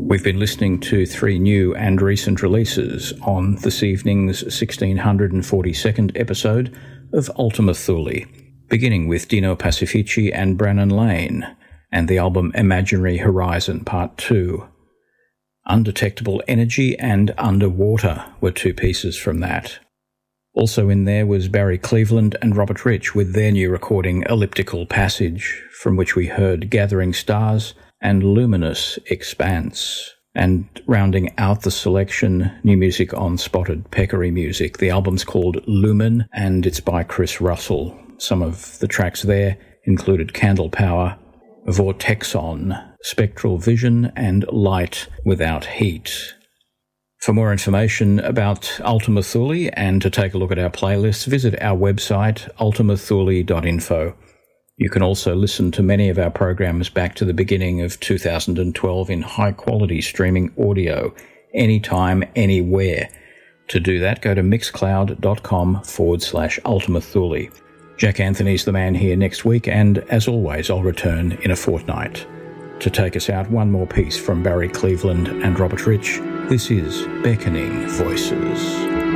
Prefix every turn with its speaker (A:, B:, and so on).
A: We've been listening to 3 new and recent releases on this evening's 1642nd episode of Ultima Thule, beginning with Dino Pacifici and Brannon Lane, and the album Imaginary Horizon Part 2. Undetectable Energy and Underwater were 2 pieces from that. Also in there was Barry Cleveland and Robert Rich with their new recording Elliptical Passage, from which we heard Gathering Stars and Luminous Expanse. And rounding out the selection, new music on Spotted Peccary Music. The album's called Lumen, and it's by Chris Russell. Some of the tracks there included Candle Power, Vortexon, Spectral Vision, and Light Without Heat. For more information about Ultima Thule and to take a look at our playlists, visit our website, ultimathule.info. You can also listen to many of our programs back to the beginning of 2012 in high-quality streaming audio, anytime, anywhere. To do that, go to mixcloud.com/Ultima Thule. Jack Anthony's the man here next week, and as always, I'll return in a fortnight. To take us out, one more piece from Barry Cleveland and Robert Rich. This is Beckoning Voices.